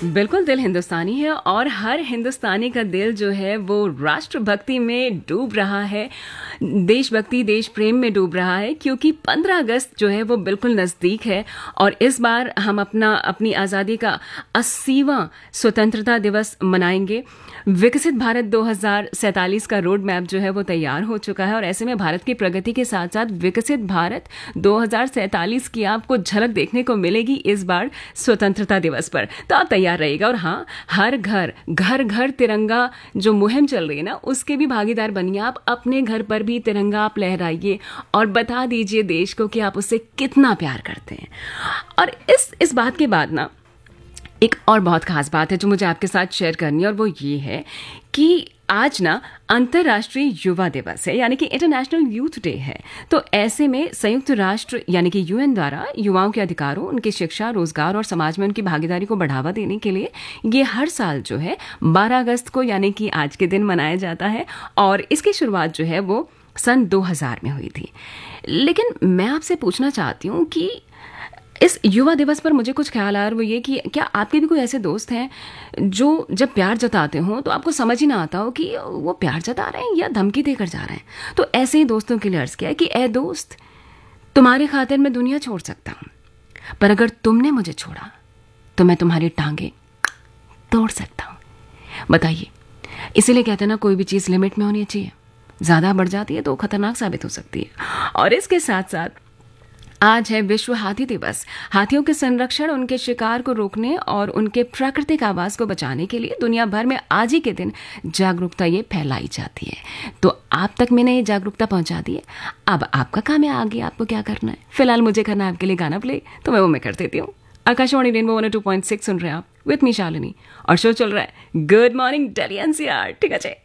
बिल्कुल दिल हिंदुस्तानी है और हर हिंदुस्तानी का दिल जो है वो राष्ट्रभक्ति में डूब रहा है, देशभक्ति देश प्रेम में डूब रहा है, क्योंकि 15 अगस्त जो है वो बिल्कुल नज़दीक है और इस बार हम अपनी आज़ादी का 80वां स्वतंत्रता दिवस मनाएंगे। विकसित भारत 2047 का रोड मैप जो है वो तैयार हो चुका है और ऐसे में भारत की प्रगति के साथ साथ विकसित भारत 2047 की आपको झलक देखने को मिलेगी इस बार स्वतंत्रता दिवस पर। तो आप तैयार रहिएगा और हाँ, हर घर घर घर तिरंगा जो मुहिम चल रही है ना, उसके भी भागीदार बनिए। आप अपने घर पर भी तिरंगा आप लहराइए और बता दीजिए देश को कि आप उससे कितना प्यार करते हैं। और इस बात के बाद ना एक और बहुत खास बात है जो मुझे आपके साथ शेयर करनी है और वो ये है कि आज ना अंतर्राष्ट्रीय युवा दिवस है, यानी कि इंटरनेशनल यूथ डे है। तो ऐसे में संयुक्त राष्ट्र यानी कि यूएन द्वारा युवाओं के अधिकारों, उनकी शिक्षा, रोजगार और समाज में उनकी भागीदारी को बढ़ावा देने के लिए ये हर साल जो है 12 अगस्त को यानी कि आज के दिन मनाया जाता है और इसकी शुरुआत जो है वो सन 2000 में हुई थी। लेकिन मैं आपसे पूछना चाहती हूँ कि इस युवा दिवस पर मुझे कुछ ख्याल आया, वो ये कि क्या आपके भी कोई ऐसे दोस्त हैं जो जब प्यार जताते हों तो आपको समझ ही ना आता हो कि वो प्यार जता रहे हैं या धमकी देकर जा रहे हैं। तो ऐसे ही दोस्तों के लिए अर्ज किया है कि ए दोस्त, तुम्हारी खातिर मैं दुनिया छोड़ सकता हूँ, पर अगर तुमने मुझे छोड़ा तो मैं तुम्हारी टांगे तोड़ सकता हूँ। बताइए, इसीलिए कहते हैं ना, कोई भी चीज़ लिमिट में होनी चाहिए, ज़्यादा बढ़ जाती है तो खतरनाक साबित हो सकती है। और इसके साथ साथ आज है विश्व हाथी दिवस। हाथियों के संरक्षण, उनके शिकार को रोकने और उनके प्राकृतिक आवास को बचाने के लिए दुनिया भर में आज ही के दिन जागरूकता ये फैलाई जाती है। तो आप तक मैंने ये जागरूकता पहुंचा दी है, अब आपका काम है आगे आपको क्या करना है। फिलहाल मुझे करना है आपके लिए गाना प्ले, तो मैं कर देती हूँ। आकाशवाणी रेनबो 102.6 सुन रहे हैं आप विथ मी शालिनी और शो चल रहा है गुड मॉर्निंग दिल्ली एनसीआर। ठीक है।